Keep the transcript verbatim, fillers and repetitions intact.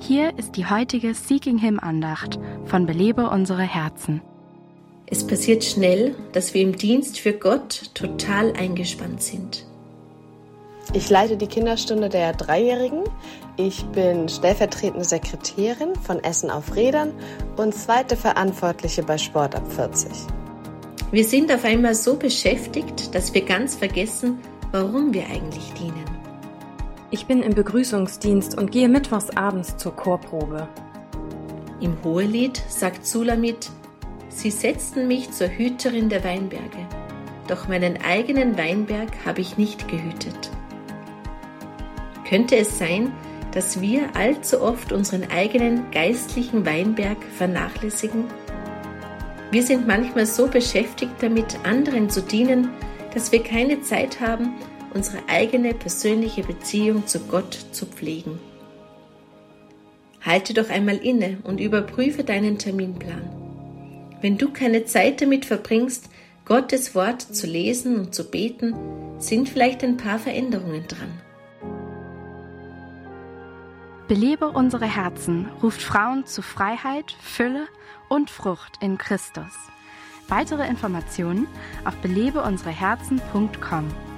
Hier ist die heutige Seeking Him Andacht von Belebe unsere Herzen. Es passiert schnell, dass wir im Dienst für Gott total eingespannt sind. Ich leite die Kinderstunde der Dreijährigen. Ich bin stellvertretende Sekretärin von Essen auf Rädern und zweite Verantwortliche bei Sport ab vierzig. Wir sind auf einmal so beschäftigt, dass wir ganz vergessen, warum wir eigentlich dienen. Ich bin im Begrüßungsdienst und gehe mittwochs abends zur Chorprobe. Im Hohelied sagt Sulamit: Sie setzten mich zur Hüterin der Weinberge, doch meinen eigenen Weinberg habe ich nicht gehütet. Könnte es sein, dass wir allzu oft unseren eigenen geistlichen Weinberg vernachlässigen? Wir sind manchmal so beschäftigt damit, anderen zu dienen, dass wir keine Zeit haben, unsere eigene persönliche Beziehung zu Gott zu pflegen. Halte doch einmal inne und überprüfe deinen Terminplan. Wenn du keine Zeit damit verbringst, Gottes Wort zu lesen und zu beten, sind vielleicht ein paar Veränderungen dran. Belebe unsere Herzen ruft Frauen zu Freiheit, Fülle und Frucht in Christus. Weitere Informationen auf belebe unsere herzen punkt com.